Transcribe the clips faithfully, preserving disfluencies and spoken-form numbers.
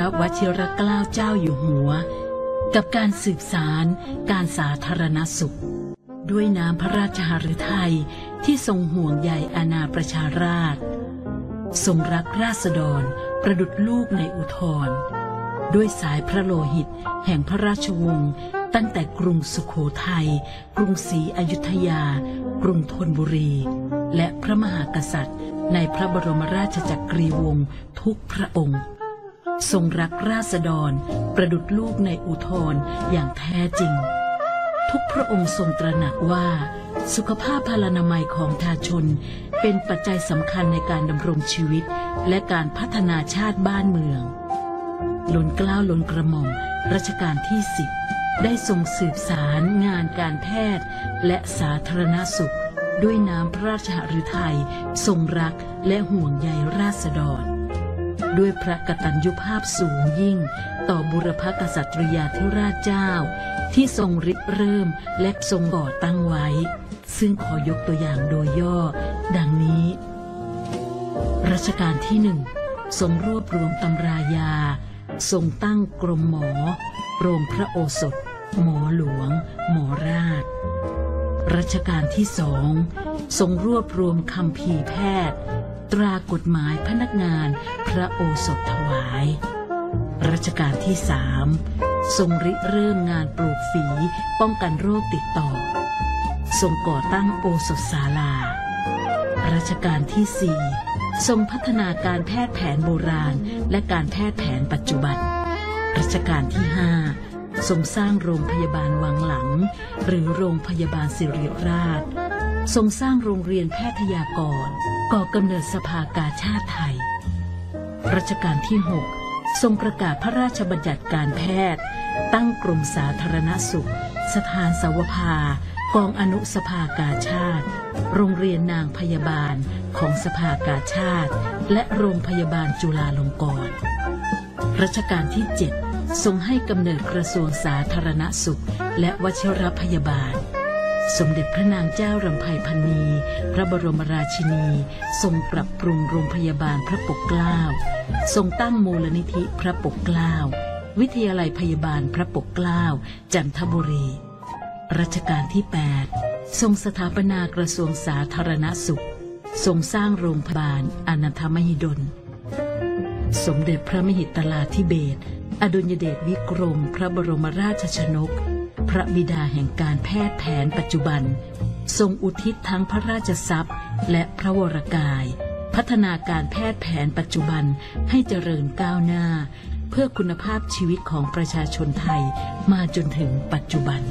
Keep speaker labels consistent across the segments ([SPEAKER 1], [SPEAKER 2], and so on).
[SPEAKER 1] วชิรเกล้าเจ้าอยู่หัวกับการสืบสารการสาธารณสุขด้วยน้ำพระราชหฤทัยที่ทรงห่วงใยอาณาประชาราษฎร์ทรงรักราษฎรประดุจลูกในอุทธรด้วยสายพระโลหิตแห่งพระราชวงศ์ตั้งแต่กรุงสุโขทัยกรุงศรีอยุธยากรุงธนบุรีและพระมหากษัตริย์ในพระบรมราชจักรีวงศ์ทุกพระองค์ทรงรักราษฎรประดุจลูกในอุทธรอย่างแท้จริงทุกพระองค์ทรงตระหนักว่าสุขภาพพลานามัยของประชาชนเป็นปัจจัยสำคัญในการดำรงชีวิตและการพัฒนาชาติบ้านเมืองล้นเกล้าล้นกระหม่อมรัชกาลที่สิบได้ทรงสืบสารงานการแพทย์และสาธารณสุขด้วยน้ำพระราชหฤทัยทรงรักและห่วงใยราษฎรด้วยพระกตัญญูภาพสูงยิ่งต่อบุรพกษัตริยาธิราชเจ้าที่ทรงริเริ่มและทรงก่อตั้งไว้ซึ่งขอยกตัวอย่างโดยย่อดังนี้รัชกาลที่หนึ่งทรงรวบรวมตำรายาทรงตั้งกรมหมอโรงพระโอสถหมอหลวงหมอราชรัชกาลที่สองทรงรวบรวมคัมภีร์แพทย์ตรากฎหมายพนักงานพระโอสถถวายรัชกาลที่สามทรงริเริ่มงานปลูกฝีป้องกันโรคติดต่อทรงก่อตั้งโอสถศาลารัชกาลที่สี่ทรงพัฒนาการแพทย์แผนโบราณและการแพทย์แผนปัจจุบันรัชกาลที่ห้าทรงสร้างโรงพยาบาลวังหลังหรือโรงพยาบาลศิริราชทรงสร้างโรงเรียนแพทยากรก่อกำเนิดสภากาชาดไทยรัชกาลที่หกทรงประกาศพระราชบัญญัติการแพทย์ตั้งกรมสาธารณสุขสถานสาวภากองอนุสภากาชาดโรงเรียนนางพยาบาลของสภากาชาดและโรงพยาบาลจุฬาลงกรณ์รัชกาลที่เจ็ดทรงให้กำเนิดกระทรวงสาธารณสุขและวชิรพยาบาลสมเด็จพระนางเจ้ารำไพพรรณีพระบรมราชินีทรงปรับปรุงโรงพยาบาลพระปกเกล้าทรงตั้งมูลนิธิพระปกเกล้าวิทยาลัยพยาบาลพระปกเกล้าจันทบุรีรัชกาลที่แปดทรงสถาปนากระทรวงสาธารณสุขทรงสร้างโรงพยาบาลอนันทมหิดลสมเด็จพระมหิตลาธิเบศรอดุลยเดชวิกรมพระบรมราชชนกพระบิดาแห่งการแพทย์แผนปัจจุบันทรงอุทิศทั้งพระราชทรัพย์และพระวรกายพัฒนาการแพทย์แผนปัจจุบันให้เจริญก้าวหน้าเพื่อคุณภาพชีวิตของประชาชนไทยมาจนถึงปัจจุบัน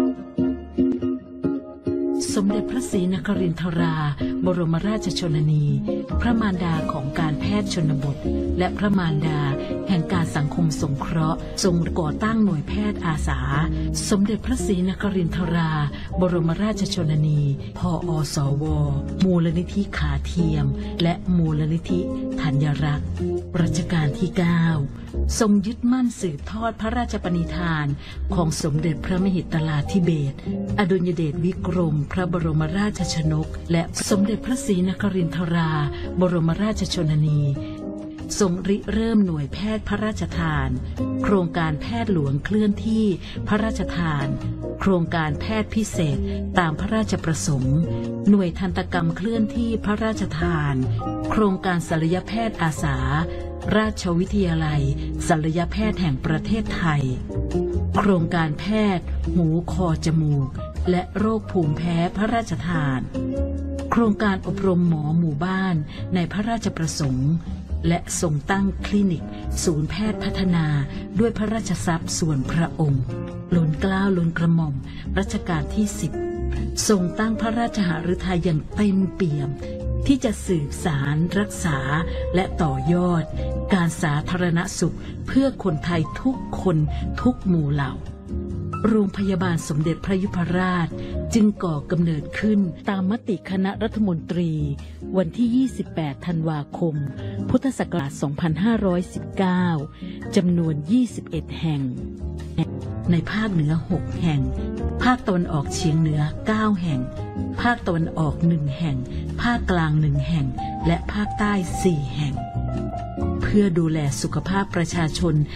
[SPEAKER 1] สมเด็จพระศรีนครินทราบรมราชชนนีพระมารดาของการแพทย์ชนบทและพระมารดาแห่งการสังคมสงเคราะห์ทรงก่อตั้งหน่วยแพทย์อาสาสมเด็จพระศรีนครินทราบรมราชชนนีพออสวมูลนิธิขาเทียมและมูลนิธิธัญรักษ์รัชกาลที่เก้าทรงยึดมั่นสืบทอดพระราชปณิธานของสมเด็จพระมหิตลาธิเบศรอดุลยเดชวิกรมพระบรมราชชนกและสมเด็จพระศรีนครินทราบรมราชชนนีทรงริเริ่มหน่วยแพทย์พระราชทานโครงการแพทย์หลวงเคลื่อนที่พระราชทานโครงการแพทย์พิเศษตามพระราชประสงค์หน่วยทันตกรรมเคลื่อนที่พระราชทานโครงการศัลยแพทย์อาสาราชวิทยาลัยศัลยแพทย์แห่งประเทศไทยโครงการแพทย์หูคอจมูกและโรคภูมิแพ้พระราชทานโครงการอบรมหมอหมู่บ้านในพระราชประสงค์และทรงตั้งคลินิกศูนย์แพทย์พัฒนาด้วยพระราชทรัพย์ส่วนพระองค์ล้นเกล้าล้นกระหม่อมรัชกาลที่สิบทรงตั้งพระราชหฤทัยอย่างเต็มเปี่ยมที่จะสืบสารรักษาและต่อยอดการสาธารณสุขเพื่อคนไทยทุกคนทุกหมู่เหล่าโรงพยาบาลสมเด็จพระยุพราชจึงก่อกำเนิดขึ้นตามมติคณะรัฐมนตรีวันที่ยี่สิบแปดธันวาคมพุทธศักราชสองพันห้าร้อยสิบเก้าจำนวนยี่สิบเอ็ดแห่งในภาคเหนือหกแห่งภาคตะวันออกเฉียงเหนือเก้าแห่งภาคตะวันออกหนึ่งแห่งภาคกลางหนึ่งแห่งและภาคใต้สี่แห่งเพื่อดูแลสุขภาพประชาชน